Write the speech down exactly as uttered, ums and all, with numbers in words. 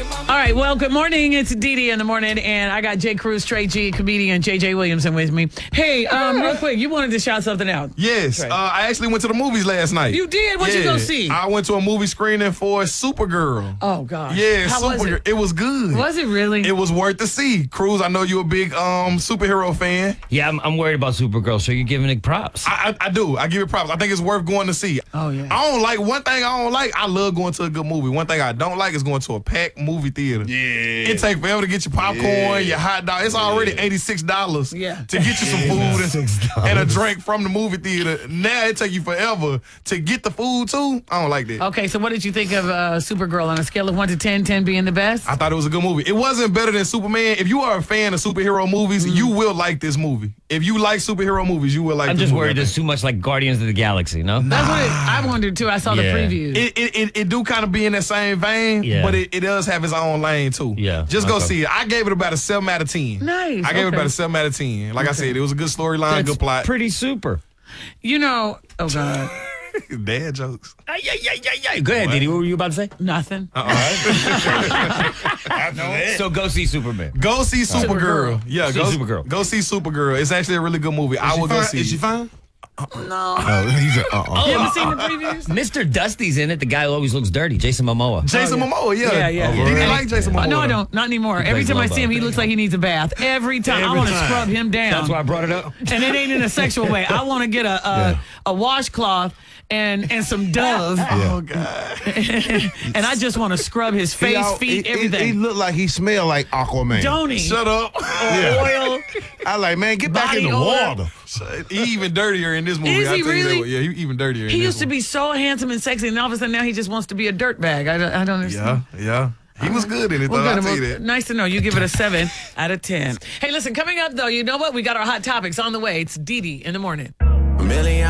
All right, well, good morning. It's Dee Dee in the morning, and I got Jay Cruz, Trey G, comedian J J Williamson with me. Hey, um, real quick, you wanted to shout something out. Yes, uh, I actually went to the movies last night. You did? What'd yeah. you go see? I went to a movie screening for Supergirl. Oh, gosh. Yeah, How Supergirl. was it? It was good. Was it really? It was worth to see. Cruz, I know you're a big um superhero fan. Yeah, I'm, I'm worried about Supergirl, so you're giving it props. I, I, I do. I give it props. I think it's worth going to see. Oh, yeah. I don't like, one thing I don't like, I love going to a good movie. One thing I don't like is going to a packed movie theater. Yeah. It takes forever to get your popcorn, Yeah. your hot dog. It's already eighty-six dollars Yeah. to get you some food and, and a drink from the movie theater. Now it take you forever to get the food too. I don't like that. Okay, so what did you think of uh, Supergirl on a scale of one to ten, ten being the best? I thought it was a good movie. It wasn't better than Superman. If you are a fan of superhero movies, Mm-hmm. you will like this movie. If you like superhero movies, you will like I'm this just movie. worried it's too much like Guardians of the Galaxy, no? That's what it, I wondered, too. I saw Yeah. the previews. It, it, it, it do kind of be in that same vein, Yeah. but it, it does have its own lane too. Yeah. Just go Okay. see it. I gave it about a seven out of ten. Nice. I gave it Okay. about a seven out of ten. Like I said, it was a good storyline, That's good plot. pretty super. You know, oh, God, Dad jokes. Ay, ay, ay, ay, ay. Go ahead, Didi. What were you about to say? nothing. After that, So go see Superman. Go see Supergirl. Supergirl. Yeah, See go Supergirl. Go see Supergirl. It's actually a really good movie. I is, she will go fine? see. is she it. fine? No. Oh, he said, uh-uh. You ever seen the previews? Mister Dusty's in it. The guy who always looks dirty, Jason Momoa. Jason Oh, yeah. Momoa, yeah. Yeah, yeah. You Oh, didn't really? like Jason Momoa? Uh, no, I though. don't. Not anymore. Every plays time I Lobo. see him, he looks like he needs a bath. Every time. I Every want to time. scrub him down. That's why I brought it up. And it ain't in a sexual way. I want to get a a, Yeah. a washcloth and and some Dove, Oh God. and I just want to scrub his face, He all- feet, he, everything. He, he looked like he smelled like Aquaman. Don't he? Shut up. Oil. I like, man, get back Body in the oil. water. He even dirtier in this movie. Is I he tell you that really? one. Yeah, he even dirtier. in He this used to one. be so handsome and sexy, and all of a sudden now he just wants to be a dirtbag. I don't, I don't understand. Yeah, yeah. He was good in it, Well, though. I'll good. tell you Well, that. nice to know. You give it a seven out of ten. Hey, listen, coming up, though, you know what? We got our hot topics on the way. It's Dee Dee in the morning.